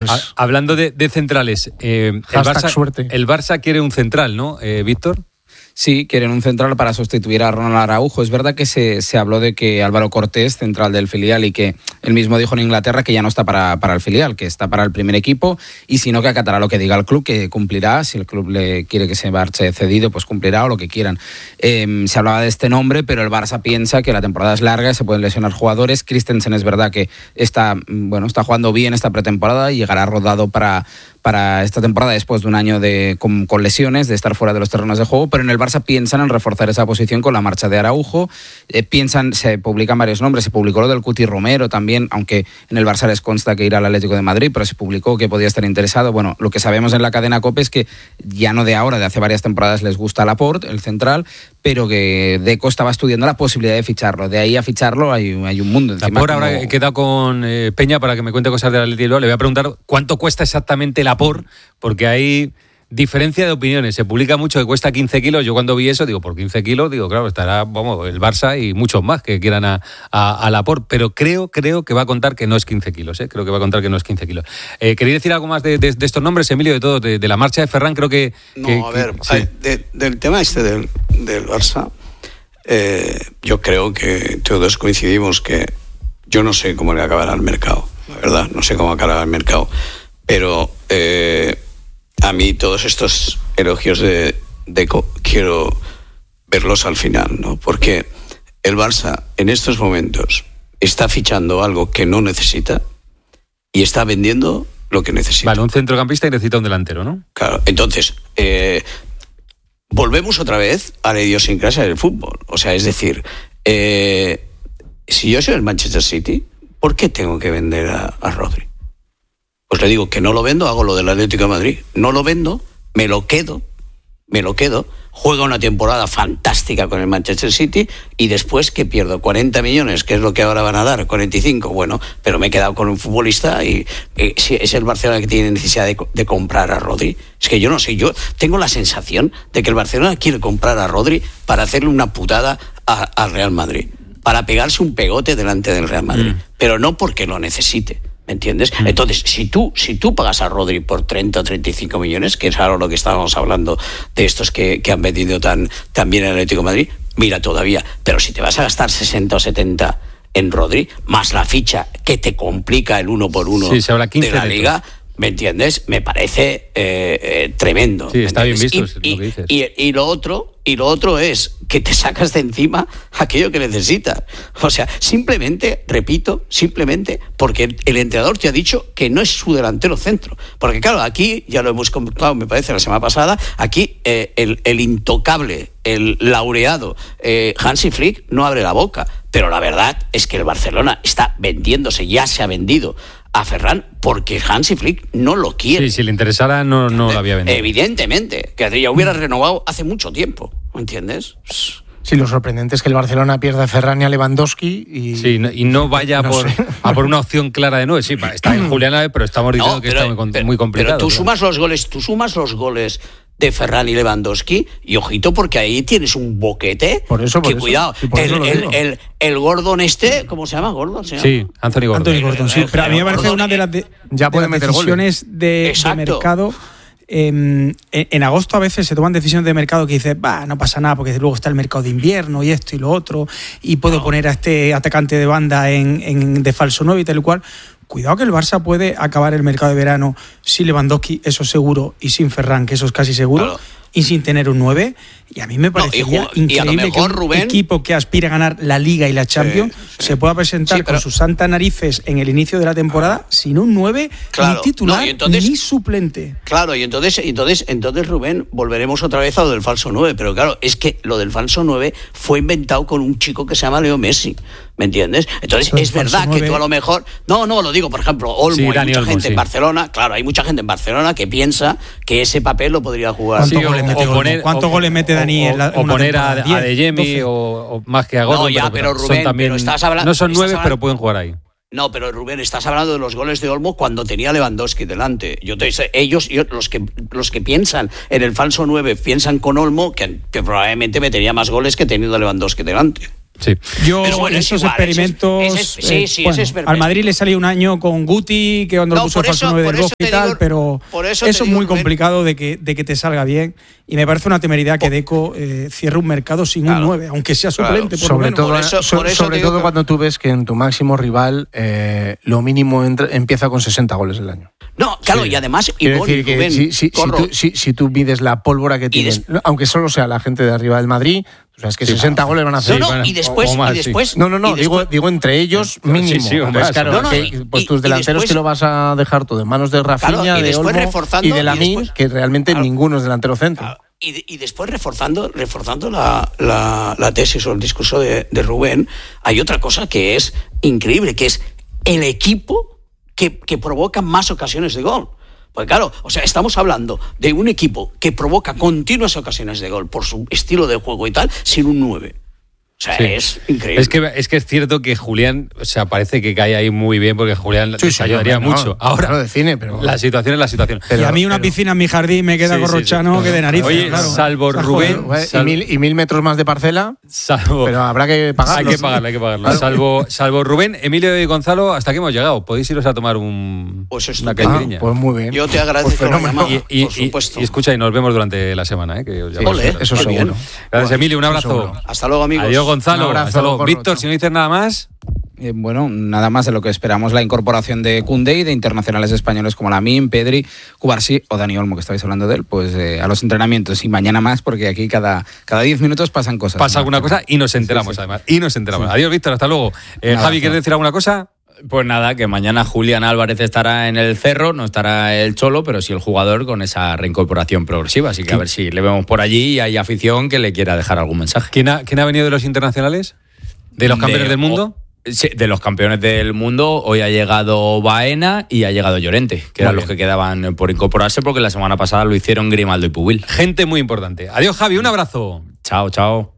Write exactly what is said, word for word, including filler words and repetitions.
pues... A, hablando de, de centrales, eh, el, Barça, suerte. el Barça quiere un central, ¿no, eh, Víctor? Sí, quieren un central para sustituir a Ronald Araujo. Es verdad que se, se habló de que Álvaro Cortés, central del filial, y que él mismo dijo en Inglaterra que ya no está para, para el filial, que está para el primer equipo, y si no, que acatará lo que diga el club, que cumplirá. Si el club le quiere que se marche cedido, pues cumplirá, o lo que quieran. Eh, se hablaba de este nombre, pero el Barça piensa que la temporada es larga, se pueden lesionar jugadores. Christensen es verdad que está, bueno, está jugando bien esta pretemporada y llegará rodado para... para esta temporada después de un año de, con, con lesiones, de estar fuera de los terrenos de juego, pero en el Barça piensan en reforzar esa posición con la marcha de Araujo, eh, piensan, se publican varios nombres, se publicó lo del Cuti Romero también, aunque en el Barça les consta que irá al Atlético de Madrid, pero se publicó que podía estar interesado. Bueno, lo que sabemos en la cadena COPE es que ya no de ahora, de hace varias temporadas les gusta Laporte, el central, pero que Deco estaba estudiando la posibilidad de ficharlo. De ahí a ficharlo hay, hay un mundo encima. Laporte, como... ahora he quedado con eh, Peña para que me cuente cosas del Atlético de Bilbao. Le voy a preguntar cuánto cuesta exactamente Laporte, porque hay diferencia de opiniones. Se publica mucho que cuesta quince kilos. Yo cuando vi eso digo, por quince kilos, digo, claro, estará vamos, el Barça y muchos más que quieran a, a, a Laporte, pero creo, creo que va a contar que no es quince kilos, ¿eh? Creo que va a contar que no es quince kilos. Eh, ¿Queréis decir algo más de, de, de estos nombres, Emilio, de todo, de, de la marcha de Ferran? Creo que... No, que, a ver, que, sí. de, del tema este del, del Barça, eh, yo creo que todos coincidimos que yo no sé cómo le acabará el mercado, la verdad, no sé cómo acabará el mercado, pero... Eh, a mí todos estos elogios de Deco quiero verlos al final, ¿no? Porque el Barça en estos momentos está fichando algo que no necesita y está vendiendo lo que necesita. Vale, un centrocampista y necesita un delantero, ¿no? Claro, entonces, eh, volvemos otra vez a la idiosincrasia del fútbol. O sea, es decir, eh, si yo soy el Manchester City, ¿por qué tengo que vender a, a Rodri? Pues le digo que no lo vendo, hago lo del Atlético de Madrid. No lo vendo, me lo quedo, me lo quedo, juega una temporada fantástica con el Manchester City y después que pierdo cuarenta millones, que es lo que ahora van a dar, cuarenta y cinco, bueno, pero me he quedado con un futbolista y eh, si es el Barcelona que tiene necesidad de, de comprar a Rodri. Es que yo no sé, yo tengo la sensación de que el Barcelona quiere comprar a Rodri para hacerle una putada al Real Madrid, para pegarse un pegote delante del Real Madrid, mm. pero no porque lo necesite. ¿Me entiendes? Mm. Entonces, si tú, si tú pagas a Rodri por treinta o treinta y cinco millones, que es ahora lo que estábamos hablando de estos que, que han vendido tan, tan bien el Atlético de Madrid, mira todavía. Pero si te vas a gastar sesenta o setenta en Rodri, más la ficha que te complica el uno por uno sí, se habla quince de la de Liga, ¿me entiendes? Me parece eh, eh, tremendo. Sí, está bien visto y, es lo que dices. Y, y, y lo otro, y lo otro es que te sacas de encima aquello que necesitas. O sea, simplemente, repito, simplemente porque el entrenador te ha dicho que no es su delantero centro. Porque claro, aquí, ya lo hemos comentado, me parece, la semana pasada, aquí eh, el, el intocable, el laureado eh, Hansi Flick no abre la boca. Pero la verdad es que el Barcelona está vendiéndose, ya se ha vendido a Ferran porque Hansi Flick no lo quiere. Sí, si le interesara no, no lo había vendido. Evidentemente, que ya hubiera renovado hace mucho tiempo, ¿me entiendes? Sí, lo sorprendente es que el Barcelona pierda a Ferran y a Lewandowski y, sí, no, y no vaya no por, a por una opción clara de nueve. Sí, está en Julián, pero estamos diciendo no, que pero, está muy, pero, muy complicado. Pero tú claro. sumas los goles, tú sumas los goles de Ferran y Lewandowski y ojito porque ahí tienes un boquete. Por eso, por que eso. cuidado, por el, eso el, el, el Gordon este, ¿cómo se llama? ¿Gordon se llama? Sí, Anthony Gordon. Anthony Gordon, sí. Pero a mí me parece una de las, de, ya de las decisiones de, de mercado. Eh, en, en agosto a veces se toman decisiones de mercado que dices, bah, no pasa nada, porque luego está el mercado de invierno y esto y lo otro, y puedo no. poner a este atacante de banda en, en de falso nueve y tal y cual. Cuidado que el Barça puede acabar el mercado de verano sin Lewandowski, eso seguro, y sin Ferran, que eso es casi seguro, claro. y sin tener un nueve. Y a mí me parecería no, y, increíble y mejor, que un Rubén, equipo que aspira a ganar la Liga y la Champions sí, sí. se pueda presentar sí, pero, con sus santas narices en el inicio de la temporada ah, sin un nueve, claro, ni titular, no, entonces, ni suplente. Claro, y entonces, entonces, entonces, Rubén, volveremos otra vez a lo del falso nueve. Pero claro, es que lo del falso nueve fue inventado con un chico que se llama Leo Messi. ¿Me entiendes? Entonces, es verdad que tú a lo mejor... No, no, lo digo, por ejemplo, Olmo, sí, hay Dani mucha Olmo, gente sí. en Barcelona, claro, hay mucha gente en Barcelona que piensa que ese papel lo podría jugar. ¿Cuántos sí, goles mete, poner, ¿Cuánto gole mete Dani o, en la O poner a, a De Jemi o, o más que a Gordon. No, ya, pero, pero Rubén, también, pero estás hablando... No son nueve, hablando, pero pueden jugar ahí. No, pero Rubén, estás hablando de los goles de Olmo cuando tenía Lewandowski delante. Yo te sé, ellos, yo, los que los que piensan en el falso nueve, piensan con Olmo que, que probablemente metería más goles que teniendo Lewandowski delante. Sí. Yo, bueno, esos igual, experimentos. ese es- ese es- sí, eh, sí, bueno, ese es perfecto. al Madrid le salió un año con Guti, que cuando No, lo puso por el falso eso- nueve por del eso Bosque y te tal, digo- pero por eso eso te es digo, muy Rubén. complicado de que, de que te salga bien. Y me parece una temeridad que Deco eh, cierre un mercado sin Claro. un nueve, aunque sea Claro. suplente, por Sobre lo menos. todo, Por eso- so- por eso sobre te digo todo que- cuando tú ves que en tu máximo rival eh, lo mínimo entra- empieza con sesenta goles el año. No, claro, y además, y Quiero Boni, decir que Rubén, si, si- si Corro, tú, si- si tú mides la pólvora que tienen, des- aunque solo sea la gente de arriba del Madrid, o sea, es que Sí, sesenta claro. goles van a no, hacer. no, bueno, y después, o más, y sí. después, No, no, no, y digo, después- digo entre ellos mínimo. sí, o Entonces, más, claro, no, no, que, y- pues y- tus y delanteros después- que lo vas a dejar todo en manos de Rafinha, Claro, y de después Olmo reforzando, y de y Lamine, después- que realmente Claro. ninguno es delantero centro. Claro, Y, de- y después reforzando, reforzando la, la, la tesis o el discurso de, de Rubén, hay otra cosa que es increíble, que es el equipo que, que provoca más ocasiones de gol. Porque claro, o sea, estamos hablando de un equipo que provoca continuas ocasiones de gol por su estilo de juego y tal, sin un nueve. O sea, Sí. es increíble. Es que, es que es cierto que Julián, o sea, parece que cae ahí muy bien porque Julián Sí, les sí, ayudaría no, no, mucho. Ahora, claro, de cine, pero- la situación es la situación. Pero- y a mí una pero- piscina en mi jardín me queda Sí, sí, corrochano sí. que de narices. Oye, claro. salvo O sea, Rubén, joder. Y, Sal- mil, y mil metros más de parcela, Salvo, pero habrá que pagarlo. hay que pagarlo, hay que pagarlo. Claro. Salvo, salvo Rubén, Emilio y Gonzalo, hasta aquí hemos llegado. Podéis iros a tomar un, Pues una estupendo. Ah, caipirinha. pues muy bien. Yo te agradezco Pues la fenómeno. llamada, y, y- por y- supuesto. y escucha, y nos vemos durante la semana. ¿eh? Que os llamo. Ole, Eso qué seguro. bien. Gracias, Emilio. Un Eso abrazo. seguro. Hasta luego, amigos. Adiós, Gonzalo. Un abrazo, Hasta luego. Corro, Víctor, chao. si no dices nada más. Eh, bueno, nada más de lo que esperamos, la incorporación de Koundé y de internacionales españoles como Lamine, Pedri, Cubarsí o Dani Olmo, que estabais hablando de él, pues eh, a los entrenamientos y mañana más, porque aquí cada cada diez minutos pasan cosas. Pasa ¿no? alguna cosa y nos enteramos, Sí, sí. además. Y nos enteramos. Adiós, Víctor. Hasta luego. Eh, Un Javi, abrazo. ¿quieres decir alguna cosa? Pues nada, que mañana Julián Álvarez estará en el Cerro, no estará el Cholo, pero sí el jugador con esa reincorporación progresiva. Así que a ver si le vemos por allí y hay afición que le quiera dejar algún mensaje. ¿Quién ha, quién ha venido de los internacionales? ¿De los campeones De- del mundo? o- sí, de los campeones del mundo, hoy ha llegado Baena y ha llegado Llorente, que eran Muy los bien. que quedaban por incorporarse porque la semana pasada lo hicieron Grimaldo y Pubil. Gente muy importante. Adiós, Javi. Un abrazo. Chao, chao.